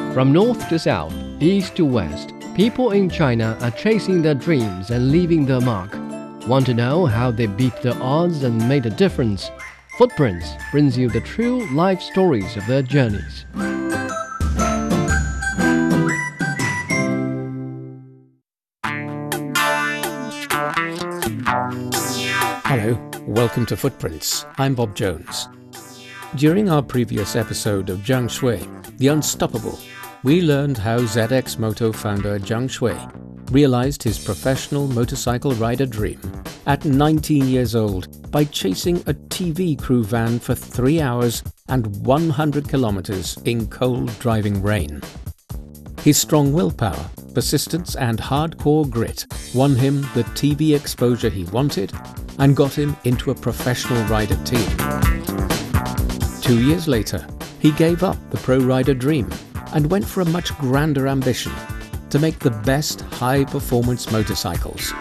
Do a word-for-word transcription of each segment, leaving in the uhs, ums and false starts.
From north to south, east to west, people in China are chasing their dreams and leaving their mark. Want to know how they beat the odds and made a difference? Footprints brings you the true life stories of their journeys. Hello, welcome to Footprints. I'm Bob Jones. During our previous episode of Zhang Shui, the Unstoppable, we learned how Z X Moto founder Zhang Shui realized his professional motorcycle rider dream at nineteen years old by chasing a T V crew van for three hours and one hundred kilometers in cold driving rain. His strong willpower, persistence and hardcore grit won him the T V exposure he wanted and got him into a professional rider team. Two years later, he gave up the pro rider dream and went for a much grander ambition to make the best high-performance motorcycles.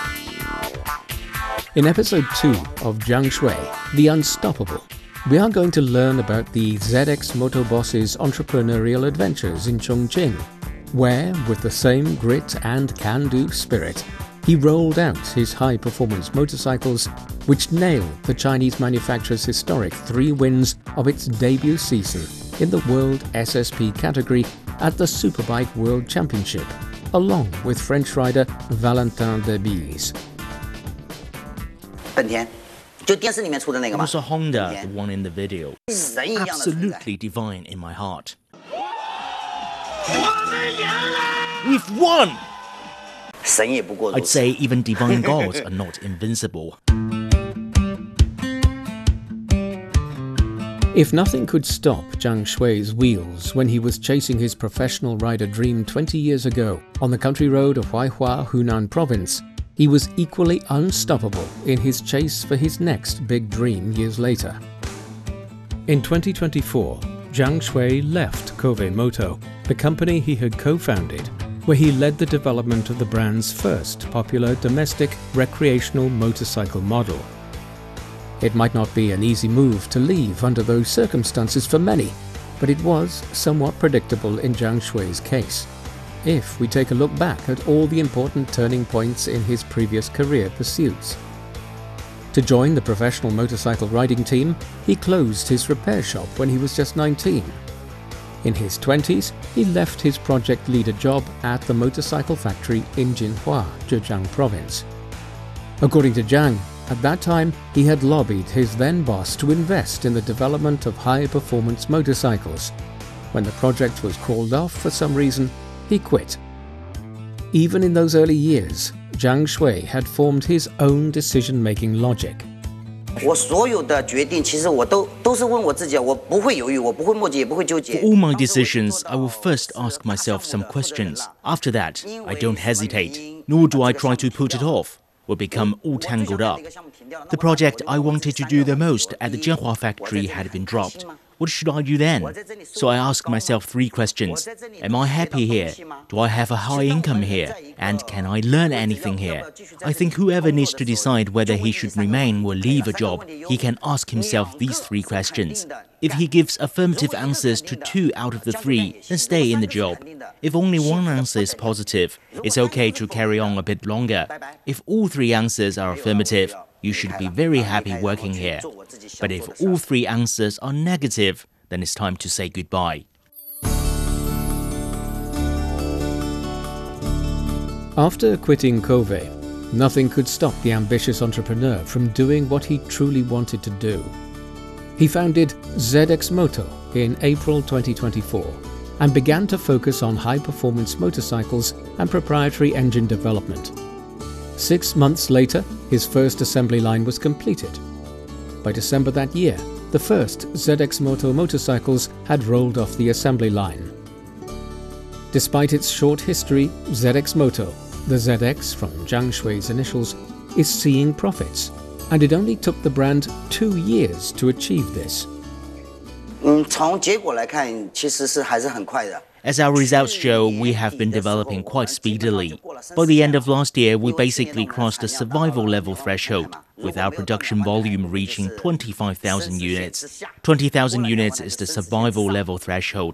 In episode two of Zhang Shui, The Unstoppable, we are going to learn about the Z X Moto boss's entrepreneurial adventures in Chongqing, where, with the same grit and can-do spirit, he rolled out his high-performance motorcycles, which nailed the Chinese manufacturer's historic three wins of its debut season in the World S S P category at the Superbike World Championship, along with French rider Valentin Debise. It was a Honda, the one in the video. Absolutely divine in my heart. We've won! I'd say even divine gods are not invincible. If nothing could stop Zhang Shui's wheels when he was chasing his professional rider dream twenty years ago on the country road of Huaihua, Hunan province, he was equally unstoppable in his chase for his next big dream years later. In twenty twenty-four, Zhang Shui left Kove Moto, the company he had co-founded, where he led the development of the brand's first popular domestic recreational motorcycle model. It might not be an easy move to leave under those circumstances for many, but it was somewhat predictable in Zhang Shui's case, if we take a look back at all the important turning points in his previous career pursuits. To join the professional motorcycle riding team, he closed his repair shop when he was just nineteen. In his twenties, he left his project leader job at the motorcycle factory in Jinhua, Zhejiang province. According to Zhang, at that time, he had lobbied his then boss to invest in the development of high-performance motorcycles. When the project was called off for some reason, he quit. Even in those early years, Zhang Shui had formed his own decision-making logic. For all my decisions, I will first ask myself some questions. After that, I don't hesitate, nor do I try to put it off or become all tangled up. The project I wanted to do the most at the Jinhua factory had been dropped. What should I do then? So I ask myself three questions. Am I happy here? Do I have a high income here? And can I learn anything here? I think whoever needs to decide whether he should remain or leave a job, he can ask himself these three questions. If he gives affirmative answers to two out of the three, then stay in the job. If only one answer is positive, it's okay to carry on a bit longer. If all three answers are affirmative, you should be very happy working here. But if all three answers are negative, then it's time to say goodbye. After quitting Kove, nothing could stop the ambitious entrepreneur from doing what he truly wanted to do. He founded Z X Moto in April twenty twenty-four and began to focus on high-performance motorcycles and proprietary engine development. Six months later, his first assembly line was completed. By December that year, the first Z X Moto motorcycles had rolled off the assembly line. Despite its short history, Z X Moto, the Z X from Zhang Shui's initials, is seeing profits, and it only took the brand two years to achieve this. As our results show, we have been developing quite speedily. By the end of last year, we basically crossed the survival level threshold, with our production volume reaching twenty-five thousand units. twenty thousand units is the survival level threshold.